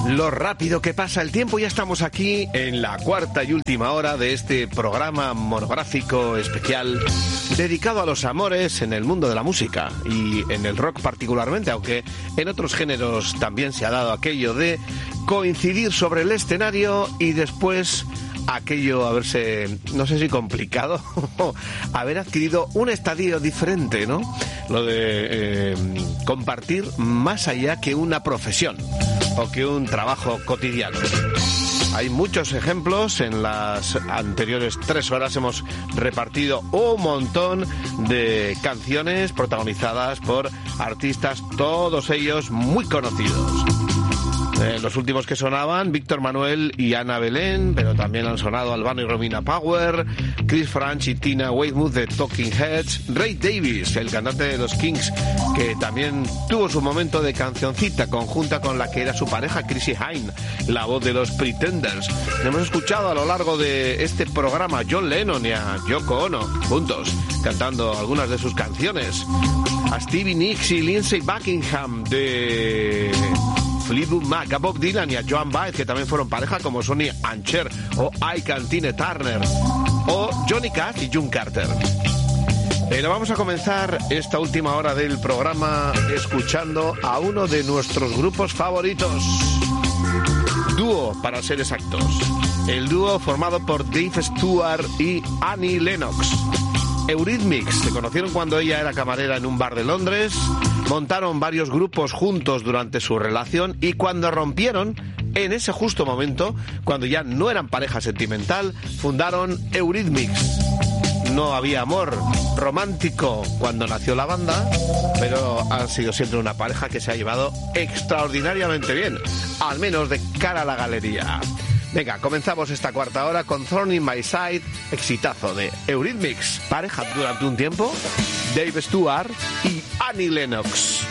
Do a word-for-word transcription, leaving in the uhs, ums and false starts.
Lo rápido que pasa el tiempo, ya estamos aquí en la cuarta y última hora de este programa monográfico especial dedicado a los amores en el mundo de la música y en el rock particularmente, aunque en otros géneros también se ha dado aquello de coincidir sobre el escenario y después aquello haberse, no sé si complicado, haber adquirido un estadio diferente, ¿no? Lo de eh, compartir más allá que una profesión o que un trabajo cotidiano. Hay muchos ejemplos, en las anteriores tres horas hemos repartido un montón de canciones protagonizadas por artistas, todos ellos muy conocidos. Eh, los últimos que sonaban, Víctor Manuel y Ana Belén, pero también han sonado Albano y Romina Power, Chris Frantz y Tina Weymouth de Talking Heads, Ray Davies, el cantante de los Kings, que también tuvo su momento de cancioncita conjunta con la que era su pareja Chrissie Hynde, la voz de los Pretenders. Hemos escuchado a lo largo de este programa a John Lennon y a Yoko Ono juntos cantando algunas de sus canciones, a Stevie Nicks y Lindsey Buckingham de Fleetwood Mac, a Bob Dylan y a Joan Baez, que también fueron pareja, como Sonny and Cher o Ike and Tina Turner, o Johnny Cash y June Carter. Pero vamos a comenzar esta última hora del programa escuchando a uno de nuestros grupos favoritos. Dúo, para ser exactos. El dúo formado por Dave Stewart y Annie Lennox. Eurythmics, se conocieron cuando ella era camarera en un bar de Londres, montaron varios grupos juntos durante su relación y cuando rompieron, en ese justo momento, cuando ya no eran pareja sentimental, fundaron Eurythmics. No había amor romántico cuando nació la banda, pero han sido siempre una pareja que se ha llevado extraordinariamente bien, al menos de cara a la galería. Venga, comenzamos esta cuarta hora con Thorn in My Side, exitazo de Eurythmics, pareja durante un tiempo, Dave Stewart y Annie Lennox.